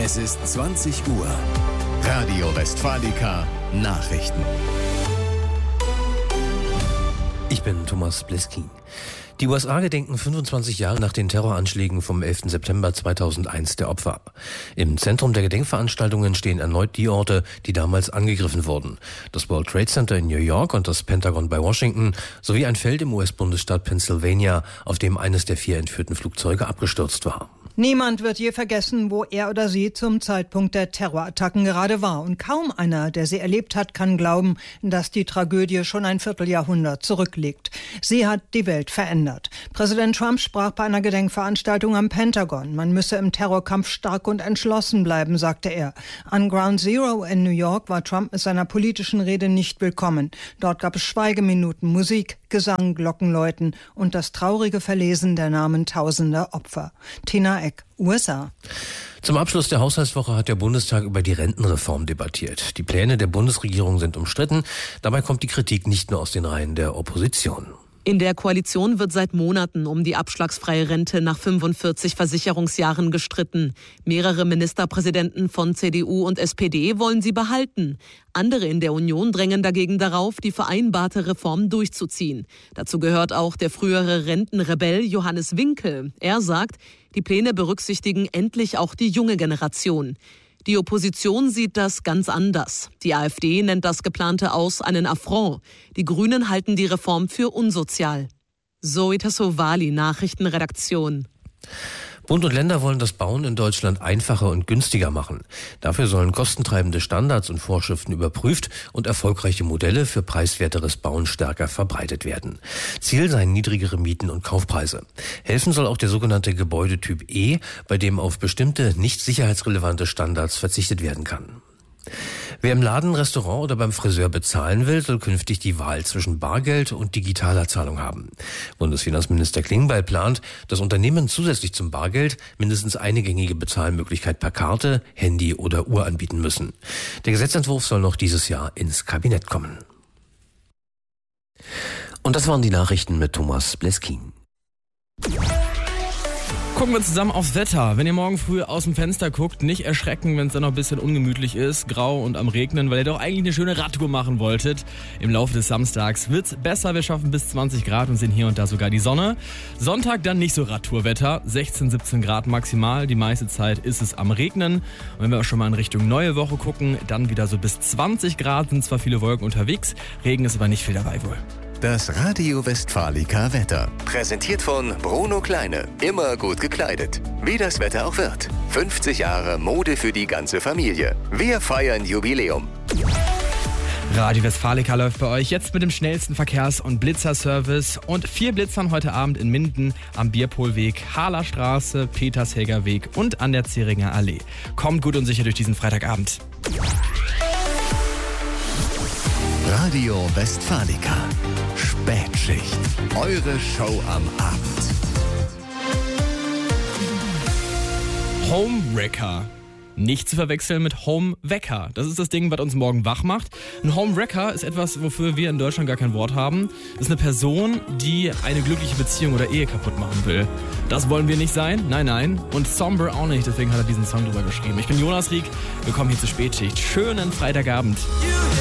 Es ist 20 Uhr. Radio Westfalica Nachrichten. Ich bin Thomas Bleskin. Die USA gedenken 25 Jahre nach den Terroranschlägen vom 11. September 2001 der Opfer. Im Zentrum der Gedenkveranstaltungen stehen erneut die Orte, die damals angegriffen wurden. Das World Trade Center in New York und das Pentagon bei Washington sowie ein Feld im US-Bundesstaat Pennsylvania, auf dem eines der 4 entführten Flugzeuge abgestürzt war. Niemand wird je vergessen, wo er oder sie zum Zeitpunkt der Terrorattacken gerade war. Und kaum einer, der sie erlebt hat, kann glauben, dass die Tragödie schon ein Vierteljahrhundert zurückliegt. Sie hat die Welt verändert. Präsident Trump sprach bei einer Gedenkveranstaltung am Pentagon. Man müsse im Terrorkampf stark und entschlossen bleiben, sagte er. An Ground Zero in New York war Trump mit seiner politischen Rede nicht willkommen. Dort gab es Schweigeminuten, Musik, Gesang, Glockenläuten und das traurige Verlesen der Namen tausender Opfer. Tina Eck, USA. Zum Abschluss der Haushaltswoche hat der Bundestag über die Rentenreform debattiert. Die Pläne der Bundesregierung sind umstritten. Dabei kommt die Kritik nicht nur aus den Reihen der Opposition. In der Koalition wird seit Monaten um die abschlagsfreie Rente nach 45 Versicherungsjahren gestritten. Mehrere Ministerpräsidenten von CDU und SPD wollen sie behalten. Andere in der Union drängen dagegen darauf, die vereinbarte Reform durchzuziehen. Dazu gehört auch der frühere Rentenrebell Johannes Winkel. Er sagt, die Pläne berücksichtigen endlich auch die junge Generation. Die Opposition sieht das ganz anders. Die AfD nennt das geplante Aus einen Affront. Die Grünen halten die Reform für unsozial. Zoe Tassovali, Nachrichtenredaktion. Bund und Länder wollen das Bauen in Deutschland einfacher und günstiger machen. Dafür sollen kostentreibende Standards und Vorschriften überprüft und erfolgreiche Modelle für preiswerteres Bauen stärker verbreitet werden. Ziel seien niedrigere Mieten und Kaufpreise. Helfen soll auch der sogenannte Gebäudetyp E, bei dem auf bestimmte nicht sicherheitsrelevante Standards verzichtet werden kann. Wer im Laden, Restaurant oder beim Friseur bezahlen will, soll künftig die Wahl zwischen Bargeld und digitaler Zahlung haben. Bundesfinanzminister Klingbeil plant, dass Unternehmen zusätzlich zum Bargeld mindestens eine gängige Bezahlmöglichkeit per Karte, Handy oder Uhr anbieten müssen. Der Gesetzentwurf soll noch dieses Jahr ins Kabinett kommen. Und das waren die Nachrichten mit Thomas Bleskin. Gucken wir zusammen aufs Wetter. Wenn ihr morgen früh aus dem Fenster guckt, nicht erschrecken, wenn es dann noch ein bisschen ungemütlich ist, grau und am Regnen, weil ihr doch eigentlich eine schöne Radtour machen wolltet. Im Laufe des Samstags wird's besser, wir schaffen bis 20 Grad und sehen hier und da sogar die Sonne. Sonntag dann nicht so Radtourwetter, 16, 17 Grad maximal, die meiste Zeit ist es am Regnen. Und wenn wir auch schon mal in Richtung neue Woche gucken, dann wieder so bis 20 Grad, sind zwar viele Wolken unterwegs, Regen ist aber nicht viel dabei wohl. Das Radio Westfalica Wetter. Präsentiert von Bruno Kleine. Immer gut gekleidet. Wie das Wetter auch wird. 50 Jahre Mode für die ganze Familie. Wir feiern Jubiläum. Radio Westfalica läuft bei euch jetzt mit dem schnellsten Verkehrs- und Blitzerservice und 4 Blitzern heute Abend in Minden am Bierpolweg, Harler Straße, Petershäger Weg und an der Zähringer Allee. Kommt gut und sicher durch diesen Freitagabend. Radio Westfalica. Spätschicht. Eure Show am Abend. Homewrecker. Nicht zu verwechseln mit Homewecker. Das ist das Ding, was uns morgen wach macht. Ein Homewrecker ist etwas, wofür wir in Deutschland gar kein Wort haben. Das ist eine Person, die eine glückliche Beziehung oder Ehe kaputt machen will. Das wollen wir nicht sein. Nein, nein. Und Somber auch nicht. Deswegen hat er diesen Song drüber geschrieben. Ich bin Jonas Rieck. Willkommen hier zur Spätschicht. Schönen Freitagabend.